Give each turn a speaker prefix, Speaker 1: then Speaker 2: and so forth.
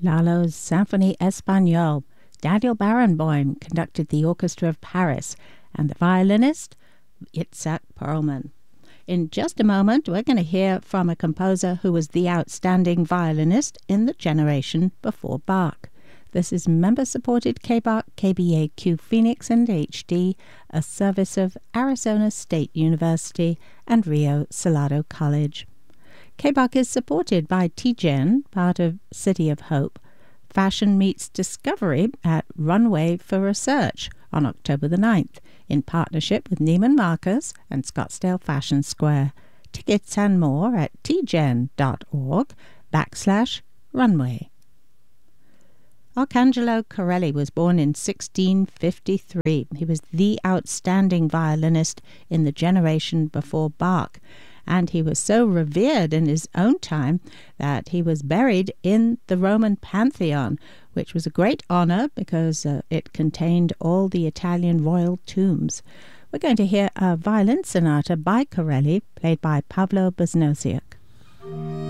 Speaker 1: Lalo's Symphonie Espagnole. Daniel Barenboim conducted the Orchestra of Paris, and the violinist, Itzhak Perlman. In just a moment, we're going to hear from a composer who was the outstanding violinist in the generation before Bach. This is member-supported KBAQ, KBAQ Phoenix and HD, a service of Arizona State University and Rio Salado College. KBAQ is supported by TGen, part of City of Hope. Fashion meets discovery at Runway for Research on October the 9th, in partnership with Neiman Marcus and Scottsdale Fashion Square. Tickets and more at tgen.org/runway. Arcangelo Corelli was born in 1653. He was the outstanding violinist in the generation before Bach, and he was so revered in his own time that he was buried in the Roman Pantheon, which was a great honor because it contained all the Italian royal tombs. We're going to hear a violin sonata by Corelli, played by Pablo Basnosiuk.